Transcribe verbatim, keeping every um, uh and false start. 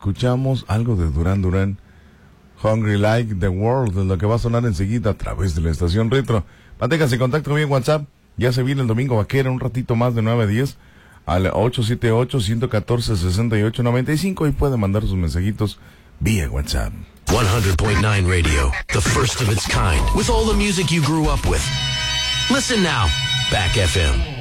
escuchamos algo de Duran Duran. Hungry Like the World, es lo que va a sonar enseguida a través de la estación Retro. Manténgase en contacto conmigo en WhatsApp. Ya se viene el Domingo Vaquero, un ratito más de nueve a diez al ocho siete ocho, uno uno cuatro, seis ocho nueve cinco y puede mandar sus mensajitos vía WhatsApp. one hundred point nine Radio, the first of its kind, with all the music you grew up with. Listen now, Back F M.